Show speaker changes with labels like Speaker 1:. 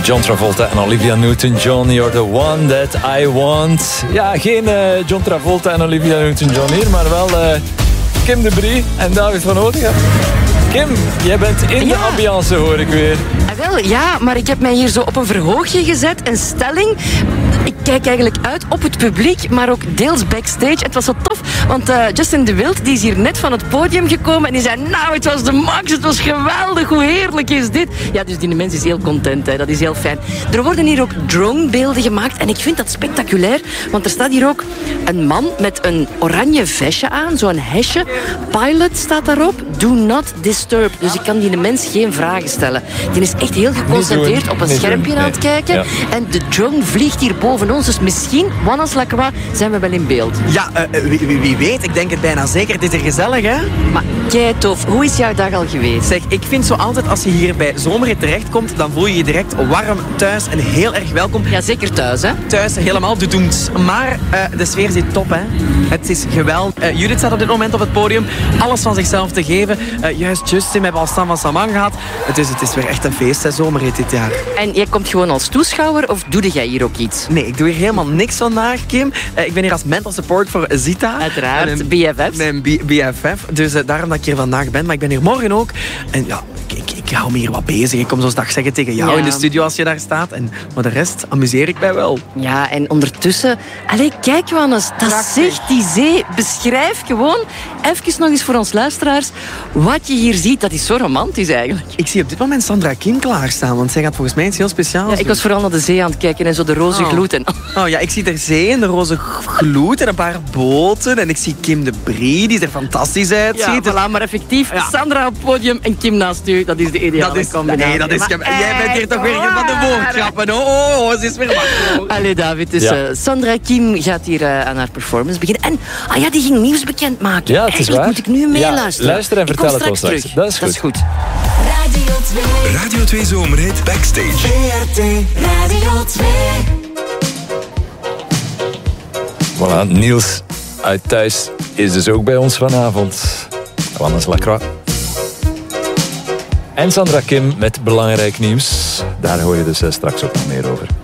Speaker 1: John Travolta en Olivia Newton-John. You're the one that I want. Ja, geen John Travolta en Olivia Newton-John hier, maar wel Kim de Brie en David van Oudegem. Kim, jij bent in de ambiance, hoor ik weer.
Speaker 2: Wel, ja, maar ik heb mij hier zo op een verhoogje gezet, een stelling. Ik kijk eigenlijk uit op het publiek, maar ook deels backstage. Het was zo tof, want Justin de Wild die is hier net van het podium gekomen en die zei, nou, het was de max, het was geweldig, hoe heerlijk is dit? Ja, dus die mens is heel content, hè. Dat is heel fijn. Er worden hier ook dronebeelden gemaakt en ik vind dat spectaculair, want er staat hier ook een man met een oranje vestje aan, zo'n hesje. Pilot staat daarop, do not disturb. Dus ik kan die mens geen vragen stellen. Die is echt heel geconcentreerd op een schermpje aan het kijken. Ja. En de drone vliegt hier boven ons. Dus misschien, Wannes Lacroix, zijn we wel in beeld.
Speaker 3: Ja, wie weet. Ik denk het bijna zeker. Het is er gezellig, hè?
Speaker 2: Maar kei tof. Hoe is jouw dag al geweest?
Speaker 3: Zeg, ik vind zo altijd als je hier bij Zomerrit terechtkomt, dan voel je je direct warm thuis en heel erg welkom.
Speaker 2: Ja, zeker thuis, hè?
Speaker 3: Thuis, helemaal bedoemd. Maar de sfeer zit top, hè? Het is geweldig. Judith staat op dit moment op het podium. Alles van zichzelf te geven. Juist Justin, we hebben al Stan van Samang gehad. Dus het is weer echt een feest, hè, Zomerrit dit jaar.
Speaker 2: En jij komt gewoon als toeschouwer of doe jij hier ook iets?
Speaker 3: Nee, ik doe hier helemaal niks vandaag, Kim. Ik ben hier als mental support voor Zita.
Speaker 2: Uiteraard, BFF's.
Speaker 3: Mijn BFF. Dus daarom dat ik hier vandaag ben. Maar ik ben hier morgen ook. En ja, ik hou me hier wat bezig. Ik kom zo'n dag zeggen tegen jou in de studio als je daar staat. En voor de rest amuseer ik mij wel.
Speaker 2: Ja, en ondertussen... Allee, kijk Johannes, dat zegt die zee. Beschrijf gewoon even nog eens voor ons luisteraars wat je hier ziet. Dat is zo romantisch eigenlijk.
Speaker 3: Ik zie op dit moment Sandra Kim klaarstaan, want zij gaat volgens mij iets heel speciaals doen.
Speaker 2: Ik was vooral naar de zee aan het kijken en zo de roze gloed.
Speaker 3: Oh ja, ik zie de zee en de roze gloed en een paar boten. En ik zie Kim de Brie, die er fantastisch uitziet.
Speaker 2: Ja, voilà, maar effectief, Sandra op het podium en Kim naast u. Dat is de ideale combinatie.
Speaker 3: Nee, dat is... Jij bent hier toch weer van de woordgrappen. Oh, ze is weer wakker.
Speaker 2: Allee, David, dus Sandra Kim gaat hier aan haar performance beginnen. En die ging nieuws bekendmaken.
Speaker 1: Ja, het is waar.
Speaker 2: Moet ik nu meeluisteren?
Speaker 1: Ja, luister en vertel het ons straks. Dat is goed.
Speaker 4: Radio 2 Zomerrit Backstage.
Speaker 5: VRT Radio 2.
Speaker 1: Voilà, Niels uit Thuis is dus ook bij ons vanavond. Wannes Lacroix. En Sandra Kim met belangrijk nieuws. Daar hoor je dus straks ook nog meer over.